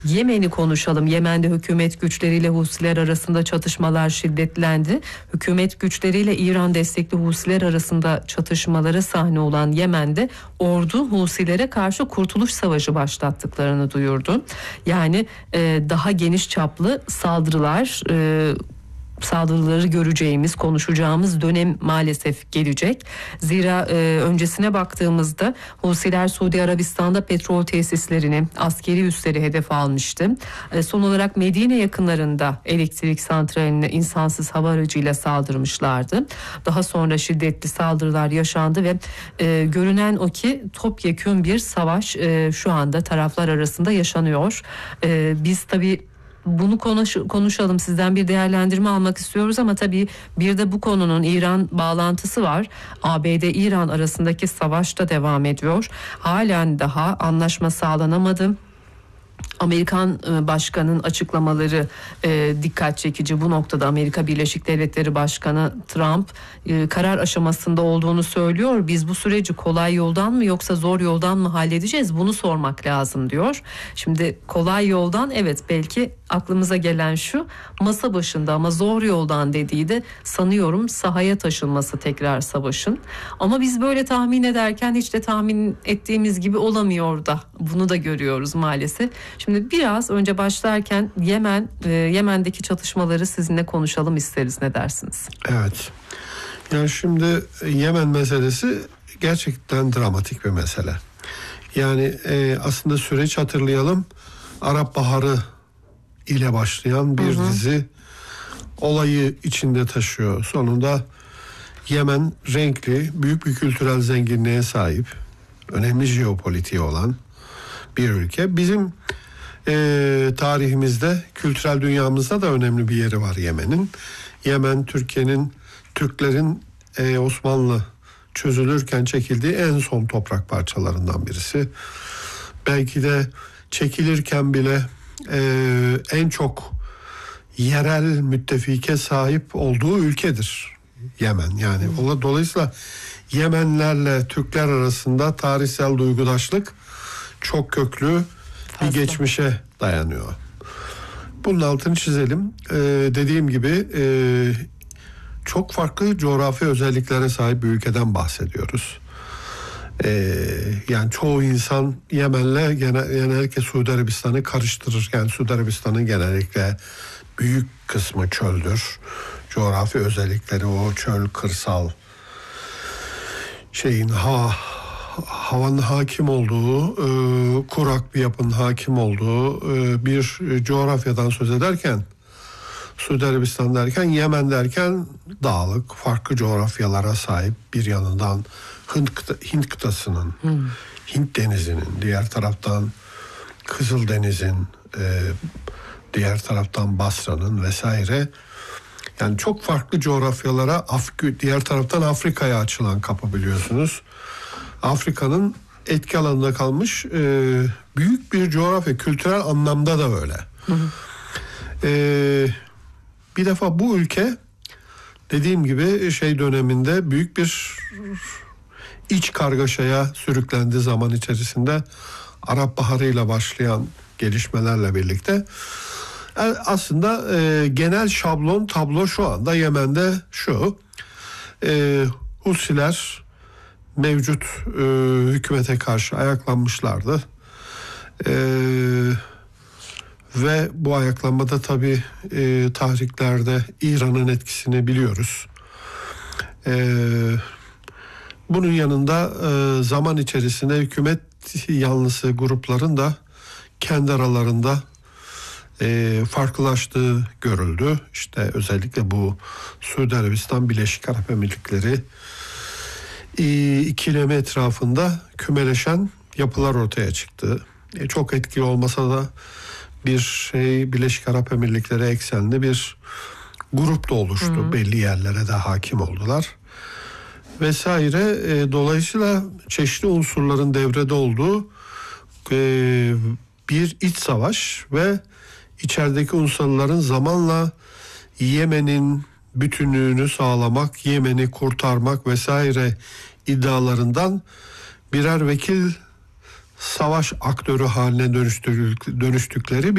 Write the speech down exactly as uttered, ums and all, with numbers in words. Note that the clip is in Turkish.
Yemen'i konuşalım. Yemen'de hükümet güçleriyle Husiler arasında çatışmalar şiddetlendi. Hükümet güçleriyle İran destekli Husiler arasında çatışmalara sahne olan Yemen'de ordu Husilere karşı kurtuluş savaşı başlattıklarını duyurdu. Yani e, daha geniş çaplı saldırılar e, saldırıları göreceğimiz, konuşacağımız dönem maalesef gelecek. Zira e, öncesine baktığımızda Husiler Suudi Arabistan'da petrol tesislerini, askeri üsleri hedef almıştı. E, son olarak Medine yakınlarında elektrik santraline insansız hava aracıyla saldırmışlardı. Daha sonra şiddetli saldırılar yaşandı ve e, görünen o ki topyekün bir savaş e, şu anda taraflar arasında yaşanıyor. E, biz tabii bunu konuş, konuşalım, sizden bir değerlendirme almak istiyoruz ama tabii bir de bu konunun İran bağlantısı var. A B D-İran arasındaki savaş da devam ediyor. Halen daha anlaşma sağlanamadı. Amerikan başkanın açıklamaları e, dikkat çekici. Bu noktada Amerika Birleşik Devletleri Başkanı Trump e, karar aşamasında olduğunu söylüyor. Biz bu süreci kolay yoldan mı yoksa zor yoldan mı halledeceğiz? Bunu sormak lazım diyor. Şimdi kolay yoldan, evet, belki aklımıza gelen şu, masa başında, ama zor yoldan dediği de sanıyorum sahaya taşınması tekrar savaşın. Ama biz böyle tahmin ederken hiç de tahmin ettiğimiz gibi olamıyor da, bunu da görüyoruz maalesef. Şimdi biraz önce başlarken Yemen, e, Yemen'deki çatışmaları sizinle konuşalım isteriz. Ne dersiniz? Evet. Yani şimdi Yemen meselesi gerçekten dramatik bir mesele. Yani e, aslında süreç hatırlayalım. Arap Baharı ile başlayan bir hı hı. dizi olayı içinde taşıyor. Sonunda Yemen renkli, büyük bir kültürel zenginliğe sahip, önemli jeopolitiği olan bir ülke. Bizim e, tarihimizde, kültürel dünyamızda da önemli bir yeri var Yemen'in. Yemen, Türkiye'nin, Türklerin e, Osmanlı çözülürken çekildiği en son toprak parçalarından birisi. Belki de çekilirken bile e, en çok yerel müttefike sahip olduğu ülkedir Yemen. Yani hmm. dolayısıyla Yemenlerle Türkler arasında tarihsel duygudaşlık çok köklü Fazla. bir geçmişe dayanıyor. Bunun altını çizelim. Ee, dediğim gibi e, çok farklı coğrafi özelliklere sahip bir ülkeden bahsediyoruz. Ee, yani çoğu insan Yemen'le genel, genellikle Suudi Arabistan'ı karıştırır. Yani Suudi Arabistan'ın genellikle büyük kısmı çöldür. Coğrafi özellikleri o çöl, kırsal şeyin ha havanın hakim olduğu, e, kurak bir yapının hakim olduğu e, bir coğrafyadan söz ederken, Suudi Arabistan derken, Yemen derken dağlık, farklı coğrafyalara sahip, bir yanından Hint, kıta, Hint kıtasının, hmm. Hint denizinin, diğer taraftan Kızıldeniz'in, e, diğer taraftan Basra'nın vesaire. Yani çok farklı coğrafyalara, Af- diğer taraftan Afrika'ya açılan kapı, biliyorsunuz. Afrika'nın etki alanında kalmış e, büyük bir coğrafya, kültürel anlamda da öyle. Hı hı. E, bir defa bu ülke, dediğim gibi şey döneminde büyük bir iç kargaşaya sürüklendi zaman içerisinde. Arap Baharı ile başlayan gelişmelerle birlikte. Yani aslında e, genel şablon tablo şu anda Yemen'de şu: e, Husiler mevcut e, hükümete karşı ayaklanmışlardı. E, ve bu ayaklanmada tabii e, tahriklerde İran'ın etkisini biliyoruz. E, bunun yanında e, zaman içerisinde hükümet yanlısı grupların da kendi aralarında e, farklılaştığı görüldü. İşte özellikle bu Suudi Arabistan, Birleşik Arap Emirlikleri e, ikileme etrafında kümeleşen yapılar ortaya çıktı. E, çok etkili olmasa da bir şey, Birleşik Arap Emirlikleri eksenli bir grup da oluştu. Hı-hı. Belli yerlere de hakim oldular vesaire. E, dolayısıyla çeşitli unsurların devrede olduğu e, bir iç savaş ve içerideki unsurların zamanla Yemen'in bütünlüğünü sağlamak, Yemen'i kurtarmak vesaire iddialarından birer vekil savaş aktörü haline dönüştürdükleri